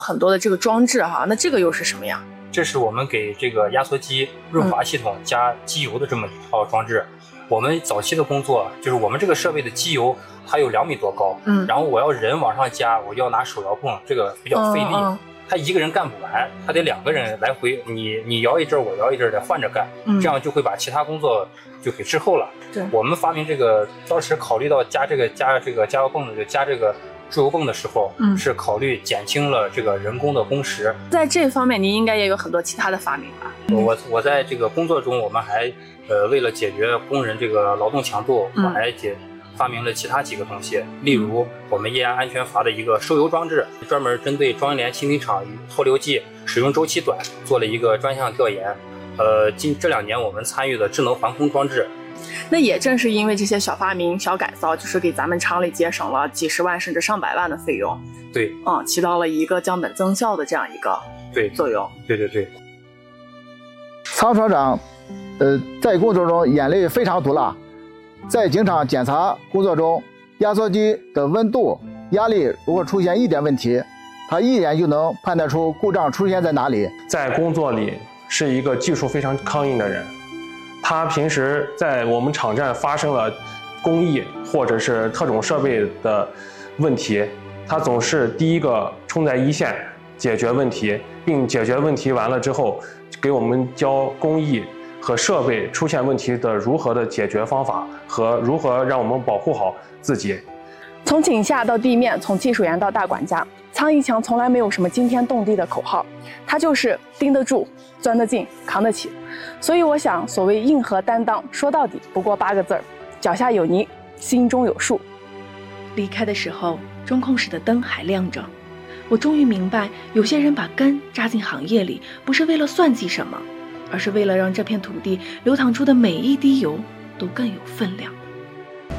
很多的这个装置哈，那这个又是什么呀？ 这是我们给这个压缩机润滑系统加机油的这么一套装置。我们早期的工作就是我们这个设备的机油它有2米多高，然后我要人往上加，我要拿手摇泵，这个比较费力。他一个人干不完，他得2个人来回，你摇一阵我摇一阵的换着干，这样就会把其他工作就给滞后了。 对， 我们发明这个当时考虑到加这个加油泵的，就加这个注油泵的时候，是考虑减轻了这个人工的工时。 在这方面，您应该也有很多其他的发明吧？ 我在这个工作中，我们还为了解决工人这个劳动强度，我还发明了其他几个东西，例如我们液压安全阀的一个收油装置，专门针对庄联氢泥厂与脱硫剂使用周期短做了一个专项调研。这2年我们参与的智能环空装置。 那也正是因为这些小发明、小改造，就是给咱们厂里节省了几十万甚至上百万的费用。 对， 起到了一个降本增效的这样一个作用。 对。 曹厂长，在工作中眼泪非常毒辣。在经常检查工作中，压缩机的温度、压力如果出现一点问题，他一眼就能判断出故障出现在哪里。 在工作里是一个技术非常抗硬的人，他平时在我们厂站发生了工艺或者是特种设备的问题，他总是第一个冲在一线解决问题，并解决问题完了之后给我们教工艺和设备出现问题的如何的解决方法和如何让我们保护好自己。 从井下到地面，从技术员到大管家，苍一强从来没有什么惊天动地的口号，他就是盯得住、钻得进、扛得起。所以我想，所谓硬核担当，说到底不过8个字儿：脚下有泥，心中有数。 离开的时候，中控室的灯还亮着。我终于明白，有些人把根扎进行业里，不是为了算计什么，而是为了让这片土地流淌出的每一滴油都更有分量。